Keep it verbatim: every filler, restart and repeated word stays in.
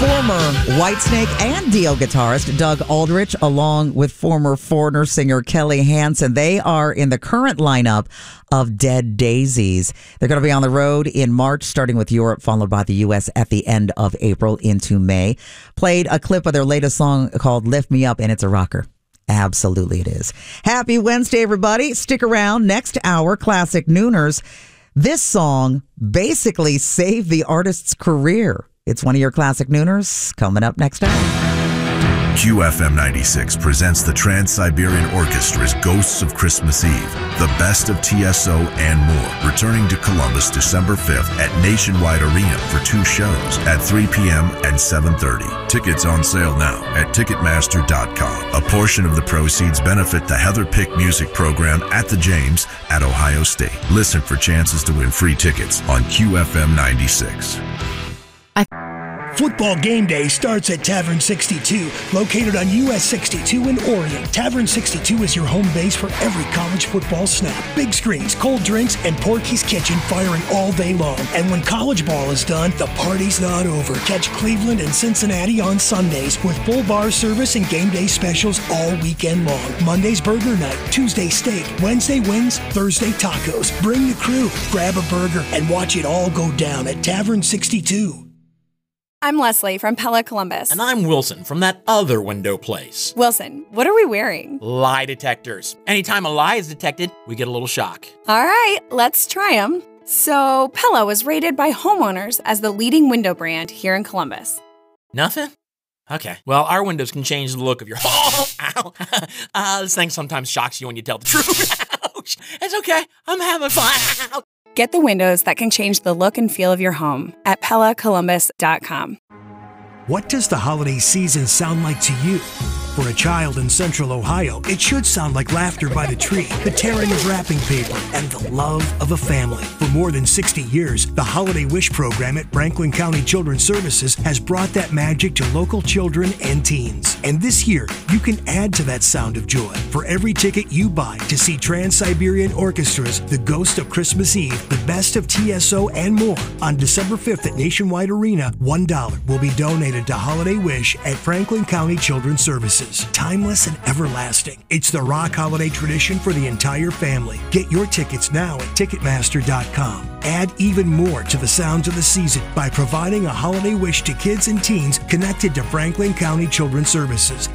Former Whitesnake and Dio guitarist Doug Aldrich, along with former Foreigner singer Kelly Hansen, they are in the current lineup of Dead Daisies. They're going to be on the road in March, starting with Europe, followed by the U S at the end of April into May. Played a clip of their latest song called Lift Me Up, and it's a rocker. Absolutely it is. Happy Wednesday, everybody. Stick around. Next hour, Classic Nooners. This song basically saved the artist's career. It's one of your Classic Nooners coming up next hour. Q F M ninety-six presents the Trans-Siberian Orchestra's Ghosts of Christmas Eve, the best of T S O and more, returning to Columbus December fifth at Nationwide Arena for two shows at three p.m. and seven thirty. Tickets on sale now at Ticketmaster dot com. A portion of the proceeds benefit the Heather Pick Music Program at the James at Ohio State. Listen for chances to win free tickets on Q F M ninety-six. Football game day starts at Tavern sixty-two, located on U S sixty-two in Orion. Tavern sixty-two is your home base for every college football snap. Big screens, cold drinks, and Porky's Kitchen firing all day long. And when college ball is done, the party's not over. Catch Cleveland and Cincinnati on Sundays with full bar service and game day specials all weekend long. Monday's burger night, Tuesday steak, Wednesday wings, Thursday tacos. Bring the crew, grab a burger, and watch it all go down at Tavern sixty-two. I'm Leslie from Pella Columbus. And I'm Wilson from that other window place. Wilson, what are we wearing? Lie detectors. Anytime a lie is detected, we get a little shock. All right, let's try them. So, Pella was rated by homeowners as the leading window brand here in Columbus. Nothing? Okay. Well, our windows can change the look of your home. Ow. Uh, this thing sometimes shocks you when you tell the truth. Ouch. It's okay. I'm having fun. Get the windows that can change the look and feel of your home at Pella Columbus dot com. What does the holiday season sound like to you? For a child in Central Ohio, it should sound like laughter by the tree, the tearing of wrapping paper, and the love of a family. For more than sixty years, the Holiday Wish program at Franklin County Children's Services has brought that magic to local children and teens. And this year, you can add to that sound of joy. For every ticket you buy to see Trans-Siberian Orchestra's The Ghost of Christmas Eve, the best of T S O and more, on December fifth at Nationwide Arena, one dollar will be donated to Holiday Wish at Franklin County Children's Services. Timeless and everlasting. It's the rock holiday tradition for the entire family. Get your tickets now at Ticketmaster dot com. Add even more to the sounds of the season by providing a holiday wish to kids and teens connected to Franklin County Children's Services.